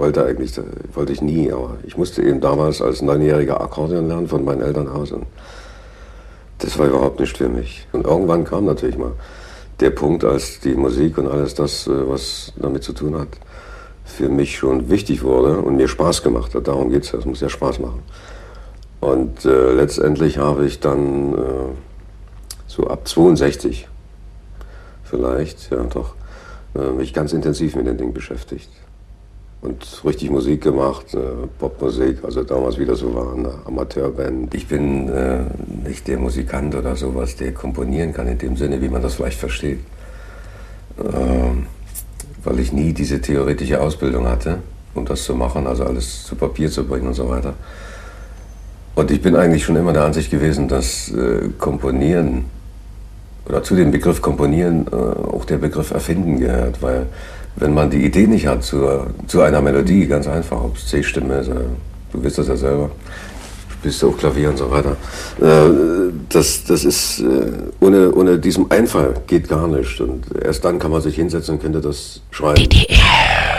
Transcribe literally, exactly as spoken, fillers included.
wollte eigentlich, wollte ich nie, aber ich musste eben damals als Neunjähriger Akkordeon lernen von meinen Eltern aus. Und das war überhaupt nicht für mich. Und irgendwann kam natürlich mal der Punkt, als die Musik und alles das, was damit zu tun hat, für mich schon wichtig wurde und mir Spaß gemacht hat. Darum geht es ja, es muss ja Spaß machen. Und äh, letztendlich habe ich dann äh, so ab zweiundsechzig vielleicht, ja doch, äh, mich ganz intensiv mit dem Ding beschäftigt. Und richtig Musik gemacht, äh, Popmusik, also damals wieder so war, eine Amateurband. Ich bin äh, nicht der Musikant oder sowas, der komponieren kann in dem Sinne, wie man das vielleicht versteht. Ähm, weil ich nie diese theoretische Ausbildung hatte, um das zu machen, also alles zu Papier zu bringen und so weiter. Und ich bin eigentlich schon immer der Ansicht gewesen, dass äh, Komponieren, oder zu dem Begriff Komponieren äh, auch der Begriff Erfinden gehört, weil wenn man die Idee nicht hat zu, zu einer Melodie, ganz einfach, ob es C-Stimme ist, äh, du weißt das ja selber, spielst du auch Klavier und so weiter, äh, das, das ist, äh, ohne, ohne diesem Einfall geht gar nicht und erst dann kann man sich hinsetzen und könnte das schreiben.